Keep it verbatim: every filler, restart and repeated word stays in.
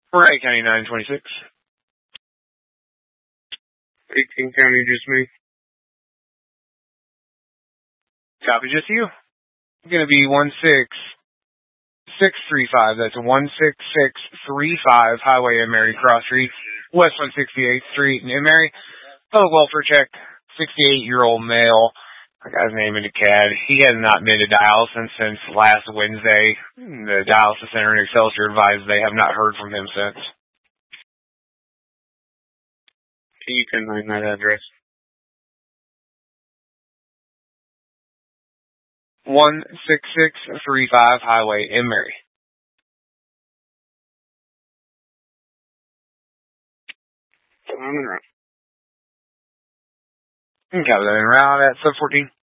Wright County nine twenty-six. eighteen County, just me. Copy, just you. Going to be one six six three five. That's one six six three five Highway in Mary Cross Street, West one sixty-eighth Street in Mary. Public welfare check. sixty-eight-year-old male. I got his name in the C A D. He has not been to dialysis since last Wednesday. The dialysis center in Excelsior advised they have not heard from him since. Can you ten nine that address? one six six three five Highway in Mary. I'm in route. Copy that en route at sub fourteen.